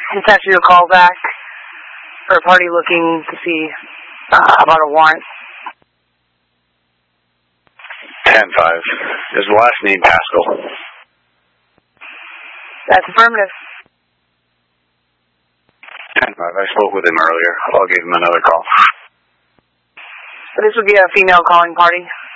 It's actually a call back for a party looking to see about a warrant. 10-5. Is the last name Pascal? That's affirmative. 10-5. I spoke with him earlier. I'll give him another call. So this would be a female calling party.